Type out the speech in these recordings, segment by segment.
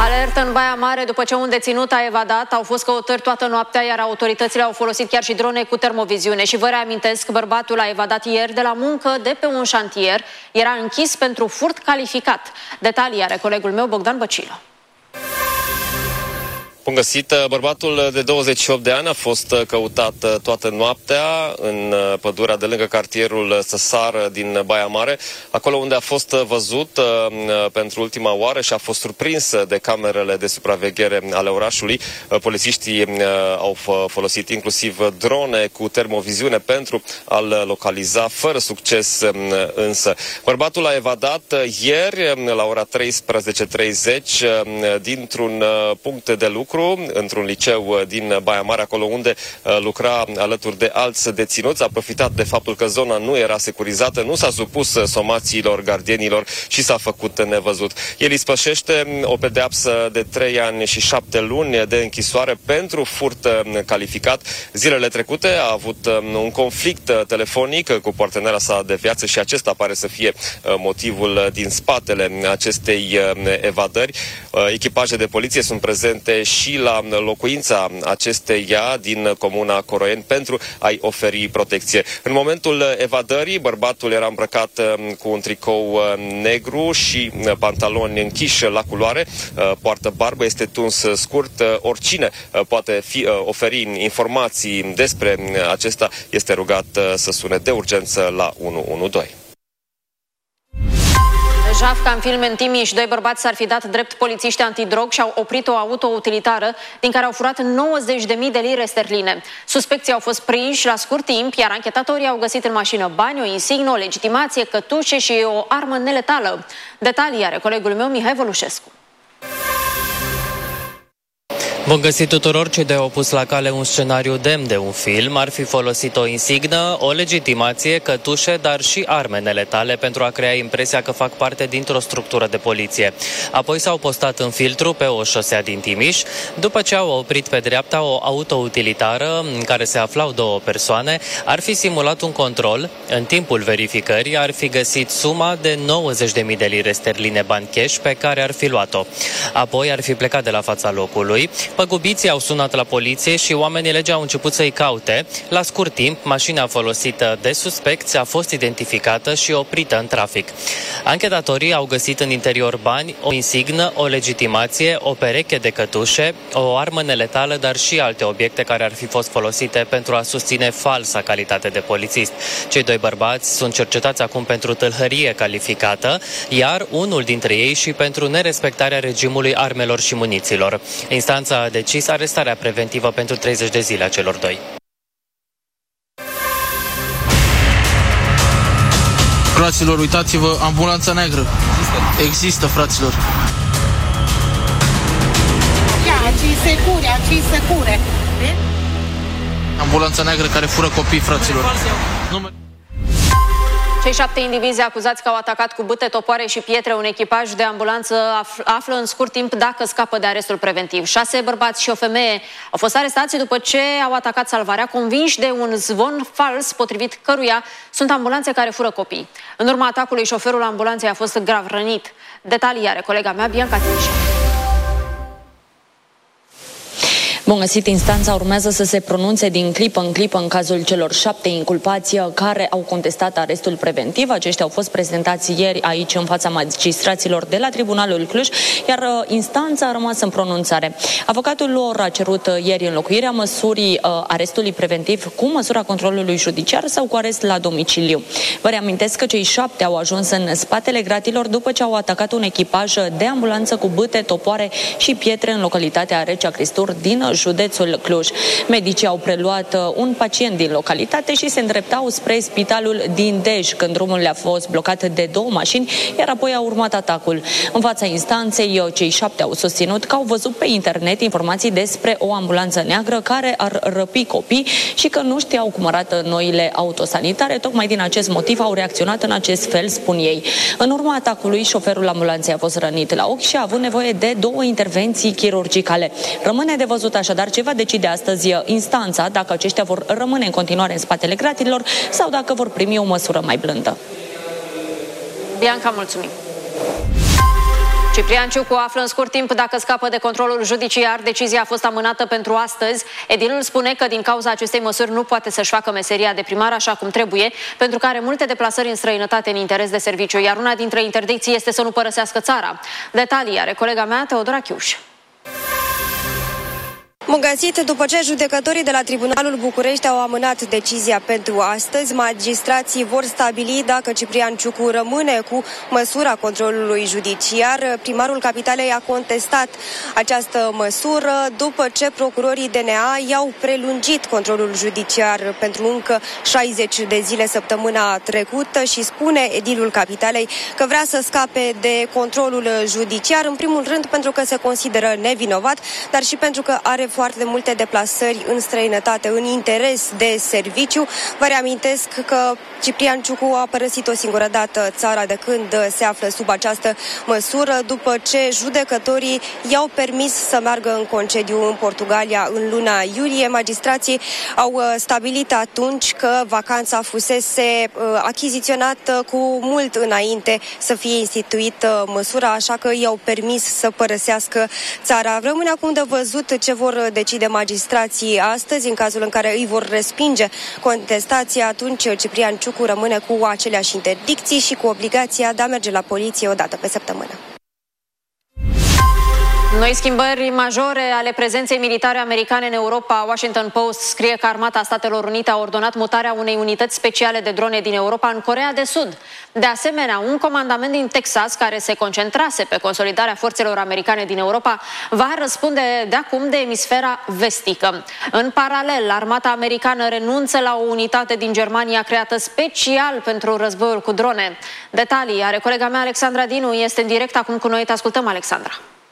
Alertă în Baia Mare după ce un deținut a evadat. Au fost căutări toată noaptea, iar autoritățile au folosit chiar și drone cu termoviziune. Și vă reamintesc, bărbatul a evadat ieri de la muncă de pe un șantier. Era închis pentru furt calificat. Detalii are colegul meu Bogdan Băcilă. Bun găsit! Bărbatul de 28 de ani a fost căutat toată noaptea în pădurea de lângă cartierul Săsar din Baia Mare, acolo unde a fost văzut pentru ultima oară și a fost surprins de camerele de supraveghere ale orașului. Polițiștii au folosit inclusiv drone cu termoviziune pentru a-l localiza, fără succes însă. Bărbatul a evadat ieri la ora 13:30 dintr-un punct de lucru într-un liceu din Baia Mare, acolo unde lucra alături de alți deținuți. A profitat de faptul că zona nu era securizată, nu s-a supus somațiilor gardienilor și s-a făcut nevăzut. El ispășește o pedeapsă de 3 ani și 7 luni de închisoare pentru furt calificat. Zilele trecute a avut un conflict telefonic cu partenera sa de viață și acesta pare să fie motivul din spatele acestei evadări. Echipaje de poliție sunt prezente și la locuința acesteia din comuna Coroieni pentru a-i oferi protecție. În momentul evadării, bărbatul era îmbrăcat cu un tricou negru și pantaloni închiși la culoare, poartă barbă, este tuns scurt. Oricine poate oferi informații despre acesta este rugat să sune de urgență la 112. Jaf, ca în film în Timiș, 2 bărbați s-ar fi dat drept polițiști antidrog și au oprit o auto-utilitară din care au furat 90.000 de lire sterline. Suspecții au fost prinși la scurt timp, iar anchetatorii au găsit în mașină bani, o insignă, o legitimație, cătușe și o armă neletală. Detalii are colegul meu Mihai Vălușescu. Bun găsit tuturor! Cei doi au pus la cale un scenariu demn de un film. Ar fi folosit o insignă, o legitimație, cătușe, dar și arme neletale pentru a crea impresia că fac parte dintr-o structură de poliție. Apoi s-au postat în filtru pe o șosea din Timiș, după ce au oprit pe dreapta o auto-utilitară în care se aflau 2 persoane, ar fi simulat un control. În timpul verificării ar fi găsit suma de 90.000 de lire sterline bani cash pe care ar fi luat-o. Apoi ar fi plecat de la fața locului. Păgubiții au sunat la poliție și oamenii legii au început să-i caute. La scurt timp, mașina folosită de suspecți a fost identificată și oprită în trafic. Anchetatorii au găsit în interior bani, o insignă, o legitimație, o pereche de cătușe, o armă neletală, dar și alte obiecte care ar fi fost folosite pentru a susține falsa calitate de polițist. Cei 2 bărbați sunt cercetați acum pentru tâlhărie calificată, iar unul dintre ei și pentru nerespectarea regimului armelor și muniților. Instanța a decis arestarea preventivă pentru 30 de zile a celor 2. Fraților, uitați-vă, ambulanța neagră. Există, fraților. Secure. Ambulanța neagră care fură copii, fraților. Cei 7 indivizi acuzați că au atacat cu bâte, topoare și pietre un echipaj de ambulanță află în scurt timp dacă scapă de arestul preventiv. 6 bărbați și o femeie au fost arestați după ce au atacat Salvarea, convinși de un zvon fals potrivit căruia sunt ambulanțe care fură copii. În urma atacului, șoferul ambulanței a fost grav rănit. Detalii are colega mea, Bianca Timiș. Bun găsit, instanța urmează să se pronunțe din clipă în clipă în cazul celor 7 inculpați care au contestat arestul preventiv. Aceștia au fost prezentați ieri aici în fața magistraților de la Tribunalul Cluj, iar instanța a rămas în pronunțare. Avocatul lor a cerut ieri înlocuirea măsurii arestului preventiv cu măsura controlului judiciar sau cu arest la domiciliu. Vă reamintesc că cei 7 au ajuns în spatele gratilor după ce au atacat un echipaj de ambulanță cu bâte, topoare și pietre în localitatea Recea Cristur din județul Cluj. Medicii au preluat un pacient din localitate și se îndreptau spre spitalul din Dej, când drumul le-a fost blocat de 2 mașini, iar apoi a urmat atacul. În fața instanței, cei 7 au susținut că au văzut pe internet informații despre o ambulanță neagră care ar răpi copii și că nu știau cum arată noile autosanitare. Tocmai din acest motiv au reacționat în acest fel, spun ei. În urma atacului, șoferul ambulanței a fost rănit la ochi și a avut nevoie de 2 intervenții chirurgicale. Rămâne de văzut așadar ce va decide astăzi instanța, dacă aceștia vor rămâne în continuare în spatele gratilor sau dacă vor primi o măsură mai blândă. Bianca, mulțumim! Ciprian Ciucu află în scurt timp dacă scapă de controlul judiciar. Decizia a fost amânată pentru astăzi. Edilul spune că din cauza acestei măsuri nu poate să-și facă meseria de primar așa cum trebuie, pentru că are multe deplasări în străinătate în interes de serviciu, iar una dintre interdicții este să nu părăsească țara. Detalii are colega mea, Teodora Chiuș. Bun găsit! După ce judecătorii de la Tribunalul București au amânat decizia pentru astăzi, magistrații vor stabili dacă Ciprian Ciucu rămâne cu măsura controlului judiciar. Primarul Capitalei a contestat această măsură după ce procurorii DNA i-au prelungit controlul judiciar pentru încă 60 de zile săptămâna trecută și spune edilul Capitalei că vrea să scape de controlul judiciar, în primul rând pentru că se consideră nevinovat, dar și pentru că are foarte multe deplasări în străinătate în interes de serviciu. Vă reamintesc că Ciprian Ciucu a părăsit o singură dată țara de când se află sub această măsură, după ce judecătorii i-au permis să meargă în concediu în Portugalia în luna iulie. Magistrații au stabilit atunci că vacanța fusese achiziționată cu mult înainte să fie instituită măsura, așa că i-au permis să părăsească țara. Rămâne acum de văzut ce vor decide magistrații astăzi. În cazul în care îi vor respinge contestația, atunci Ciprian Ciucu rămâne cu aceleași interdicții și cu obligația de a merge la poliție o dată pe săptămână. Noi schimbări majore ale prezenței militare americane în Europa. Washington Post scrie că Armata Statelor Unite a ordonat mutarea unei unități speciale de drone din Europa în Coreea de Sud. De asemenea, un comandament din Texas, care se concentrase pe consolidarea forțelor americane din Europa, va răspunde de acum de emisfera vestică. În paralel, armata americană renunță la o unitate din Germania creată special pentru războiul cu drone. Detalii are colega mea Alexandra Dinu, este în direct acum cu noi. Te ascultăm, Alexandra.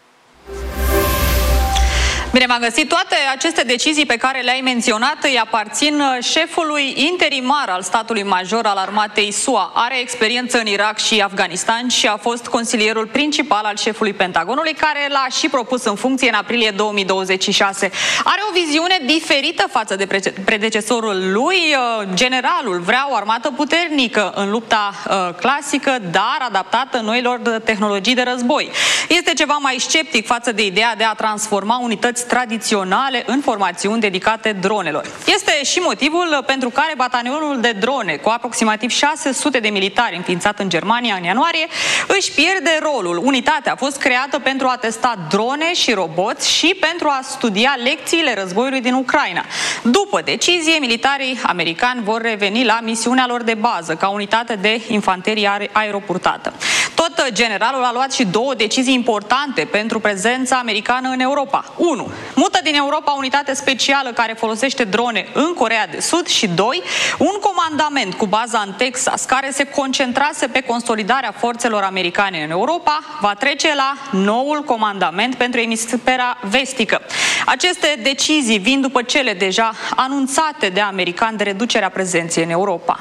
Bine v-am găsit. Toate aceste decizii pe care le-ai menționat îi aparțin șefului interimar al statului major al armatei SUA. Are experiență în Irak și Afganistan și a fost consilierul principal al șefului Pentagonului, care l-a și propus în funcție în aprilie 2026. Are o viziune diferită față de predecesorul lui. Generalul vrea o armată puternică în lupta clasică, dar adaptată noilor tehnologii de război. Este ceva mai sceptic față de ideea de a transforma unități tradiționale în formațiuni dedicate dronelor. Este și motivul pentru care batalionul de drone, cu aproximativ 600 de militari înființat în Germania în ianuarie, își pierde rolul. Unitatea a fost creată pentru a testa drone și roboți și pentru a studia lecțiile războiului din Ucraina. După decizie, militarii americani vor reveni la misiunea lor de bază, ca unitate de infanterie aeropurtată. Tot generalul a luat și două decizii importante pentru prezența americană în Europa. 1. Mută din Europa o unitate specială care folosește drone în Coreea de Sud și 2. Un comandament cu baza în Texas care se concentrase pe consolidarea forțelor americane în Europa va trece la noul comandament pentru emisfera vestică. Aceste decizii vin după cele deja anunțate de americani de reducerea prezenței în Europa.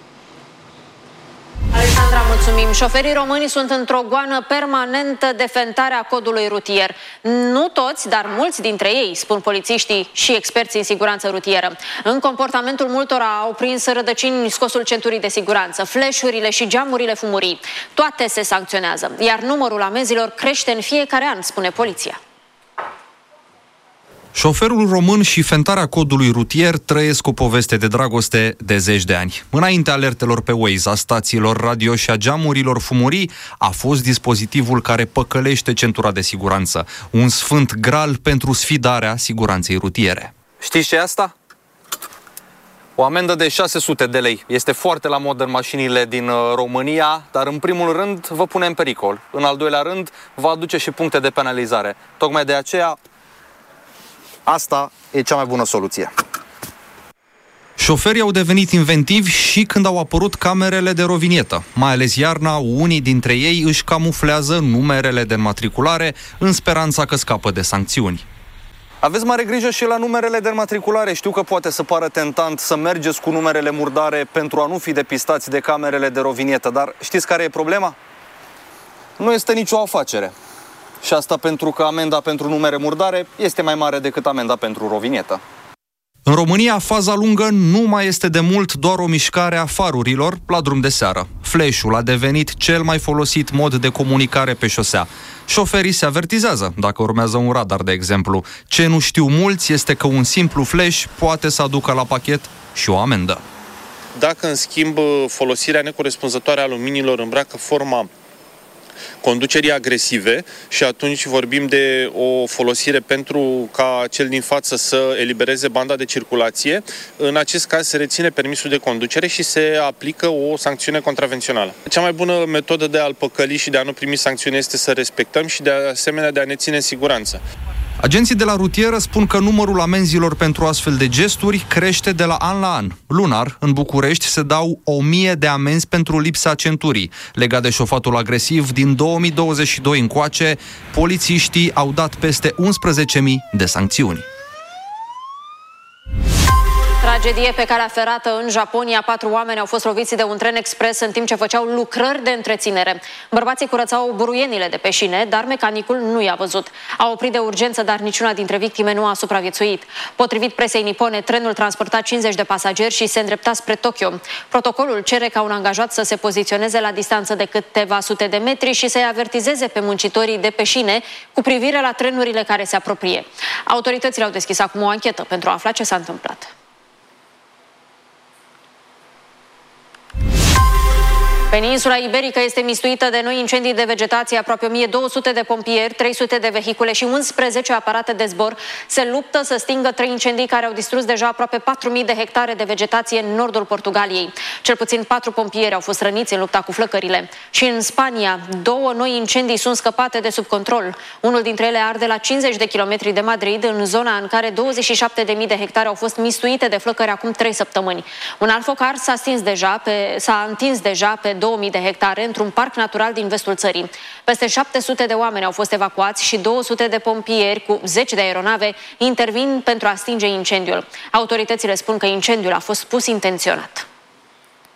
Alexandra, mulțumim. Șoferii români sunt într-o goană permanentă de fentarea codului rutier. Nu toți, dar mulți dintre ei, spun polițiștii și experții în siguranță rutieră. În comportamentul multora au prins rădăcini scosul centurii de siguranță, flash-urile și geamurile fumurii. Toate se sancționează, iar numărul amenzilor crește în fiecare an, spune poliția. Șoferul român și fentarea codului rutier trăiesc o poveste de dragoste de zeci de ani. Înainte alertelor pe Waze, a stațiilor radio și a geamurilor fumurii, a fost dispozitivul care păcălește centura de siguranță. Un sfânt gral pentru sfidarea siguranței rutiere. Știți ce e asta? O amendă de 600 de lei. Este foarte la modă în mașinile din România, dar în primul rând vă pune în pericol. În al doilea rând, va aduce și puncte de penalizare. Tocmai de aceea, asta e cea mai bună soluție. Șoferii au devenit inventivi și când au apărut camerele de rovinietă. Mai ales iarna, unii dintre ei își camuflează numerele de înmatriculare în speranța că scapă de sancțiuni. Aveți mare grijă și la numerele de înmatriculare. Știu că poate să pară tentant să mergeți cu numerele murdare pentru a nu fi depistați de camerele de rovinietă, dar știți care e problema? Nu este nicio afacere. Și asta pentru că amenda pentru numere murdare este mai mare decât amenda pentru rovinietă. În România, faza lungă nu mai este de mult doar o mișcare a farurilor la drum de seară. Flash-ul a devenit cel mai folosit mod de comunicare pe șosea. Șoferii se avertizează dacă urmează un radar, de exemplu. Ce nu știu mulți este că un simplu flash poate să aducă la pachet și o amendă. Dacă, în schimb, folosirea necorespunzătoare a luminilor îmbracă forma conducerii agresive și atunci vorbim de o folosire pentru ca cel din față să elibereze banda de circulație, în acest caz se reține permisul de conducere și se aplică o sancțiune contravențională. Cea mai bună metodă de a-l păcăli și de a nu primi sancțiune este să respectăm și de asemenea de a ne ține în siguranță. Agenții de la rutieră spun că numărul amenzilor pentru astfel de gesturi crește de la an la an. Lunar, în București, se dau 1000 de amenzi pentru lipsa centurii. Legat de șofatul agresiv, din 2022 încoace, polițiștii au dat peste 11.000 de sancțiuni. Tragedie pe calea ferată în Japonia. 4 oameni au fost loviți de un tren expres în timp ce făceau lucrări de întreținere. Bărbații curățau buruienile de pe șine, dar mecanicul nu i-a văzut. A oprit de urgență, dar niciuna dintre victime nu a supraviețuit. Potrivit presei nipone, trenul transporta 50 de pasageri și se îndrepta spre Tokyo. Protocolul cere ca un angajat să se poziționeze la distanță de câteva sute de metri și să-i avertizeze pe muncitorii de pe șine cu privire la trenurile care se apropie. Autoritățile au deschis acum o anchetă pentru a afla ce s-a întâmplat. Peninsula Iberică este mistuită de noi incendii de vegetație. Aproape 1200 de pompieri, 300 de vehicule și 11 aparate de zbor se luptă să stingă 3 incendii care au distrus deja aproape 4000 de hectare de vegetație în nordul Portugaliei. Cel puțin 4 pompieri au fost răniți în lupta cu flăcările. Și în Spania, 2 noi incendii sunt scăpate de sub control. Unul dintre ele arde la 50 de kilometri de Madrid, în zona în care 27.000 de hectare au fost mistuite de flăcări acum 3 săptămâni. Un alt focar s-a întins deja pe 2000 de hectare într-un parc natural din vestul țării. Peste 700 de oameni au fost evacuați și 200 de pompieri cu 10 de aeronave intervin pentru a stinge incendiul. Autoritățile spun că incendiul a fost pus intenționat.